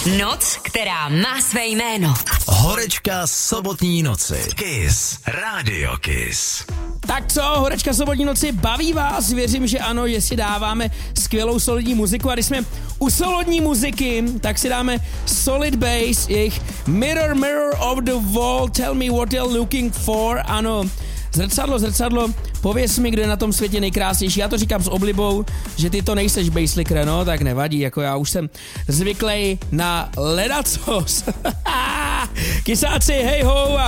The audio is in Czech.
Noc, která má své jméno. Horečka sobotní noci. Kiss. Radio Kiss. Tak co, horečka sobotní noci baví vás? Věřím, že ano, že si dáváme skvělou solidní muziku a když jsme u solidní muziky, tak si dáme Solid Bass, jejich Mirror, Mirror of the Wall, Tell me what you're looking for. Ano, zrcadlo, pověz mi, kdo je na tom světě nejkrásnější. Já to říkám s oblibou, že ty to nejseš basslicker, no, tak nevadí, jako já už jsem zvyklý na ledacos. Kysáci, hej ho!